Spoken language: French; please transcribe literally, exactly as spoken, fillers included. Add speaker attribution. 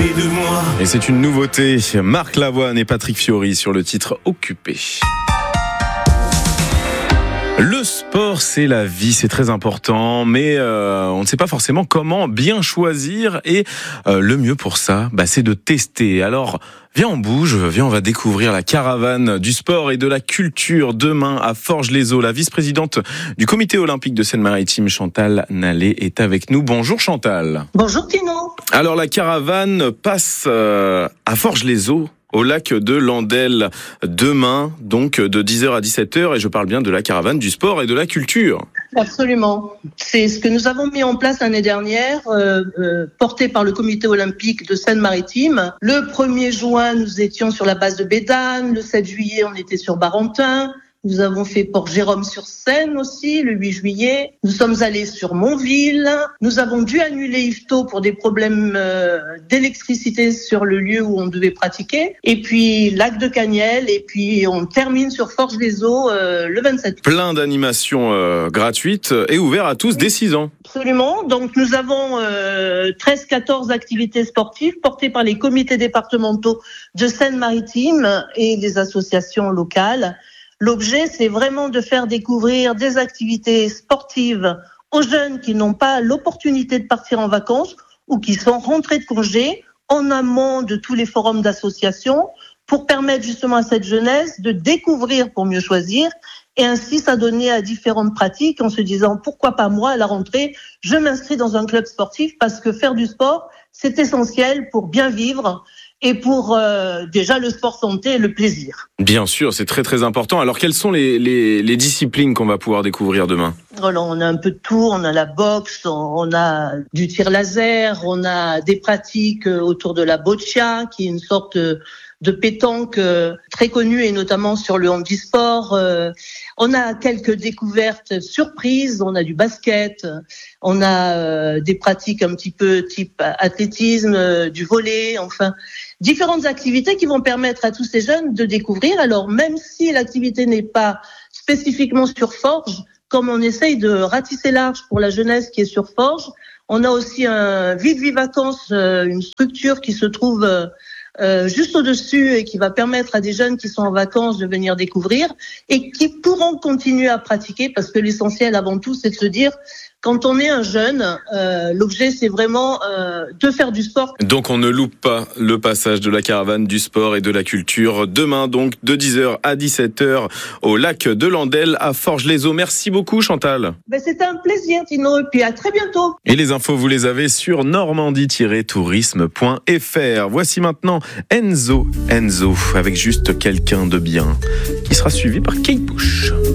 Speaker 1: de moi.
Speaker 2: Et c'est une nouveauté, Marc Lavoine et Patrick Fiori sur le titre Occupé. Le sport, c'est la vie, c'est très important, mais euh, on ne sait pas forcément comment bien choisir et euh, le mieux pour ça, bah, c'est de tester. Alors, viens on bouge, viens on va découvrir la caravane du sport et de la culture demain à Forges-les-Eaux. La vice-présidente du comité olympique de Seine-Maritime, Chantal Nallet, est avec nous. Bonjour Chantal.
Speaker 3: Bonjour Tino.
Speaker 2: Alors la caravane passe euh, à Forges-les-Eaux, au lac de Landelle, demain, donc de dix heures à dix-sept heures, et je parle bien de la caravane du sport et de la culture.
Speaker 3: Absolument. C'est ce que nous avons mis en place l'année dernière, euh, euh, porté par le comité olympique de Seine-Maritime. Le premier juin, nous étions sur la base de Bédane. Le sept juillet, on était sur Barentin. Nous avons fait Port-Jérôme-sur-Seine aussi, le huit juillet. Nous sommes allés sur Montville. Nous avons dû annuler Yvetot pour des problèmes euh, d'électricité sur le lieu où on devait pratiquer. Et puis, lac de Caniel. Et puis, on termine sur Forges-les-Eaux euh, le vingt-sept.
Speaker 2: Plein d'animations euh, gratuites et ouvertes à tous dès six ans.
Speaker 3: Absolument. Donc, nous avons euh, treize quatorze activités sportives portées par les comités départementaux de Seine-Maritime et les associations locales. L'objet, c'est vraiment de faire découvrir des activités sportives aux jeunes qui n'ont pas l'opportunité de partir en vacances ou qui sont rentrés de congé en amont de tous les forums d'associations pour permettre justement à cette jeunesse de découvrir pour mieux choisir et ainsi s'adonner à différentes pratiques en se disant pourquoi pas moi à la rentrée, je m'inscris dans un club sportif parce que faire du sport, c'est essentiel pour bien vivre et pour euh, déjà le sport santé et le plaisir.
Speaker 2: Bien sûr, c'est très très important. Alors quelles sont les, les, les disciplines qu'on va pouvoir découvrir demain ?
Speaker 3: Alors, on a un peu de tout, on a la boxe, on a du tir laser, on a des pratiques autour de la boccia, qui est une sorte de pétanque très connue et notamment sur le handisport. On a quelques découvertes surprises, on a du basket, on a des pratiques un petit peu type athlétisme, du volley, enfin différentes activités qui vont permettre à tous ces jeunes de découvrir. Alors même si l'activité n'est pas spécifiquement sur Forges, comme on essaye de ratisser large pour la jeunesse qui est sur Forges, on a aussi un Vive Vacances, une structure qui se trouve Euh, juste au-dessus et qui va permettre à des jeunes qui sont en vacances de venir découvrir et qui pourront continuer à pratiquer parce que l'essentiel avant tout c'est de se dire quand on est un jeune, euh, l'objet c'est vraiment euh, de faire du sport.
Speaker 2: Donc on ne loupe pas le passage de la caravane du sport et de la culture demain donc de dix heures à dix-sept heures au lac de Landelle à Forges-les-Eaux. Merci beaucoup Chantal.
Speaker 3: Ben, c'était un plaisir Tino et puis à très bientôt.
Speaker 2: Et les infos vous les avez sur normandie tiret tourisme point f r. Voici maintenant Enzo Enzo avec juste quelqu'un de bien qui sera suivi par Kate Bush.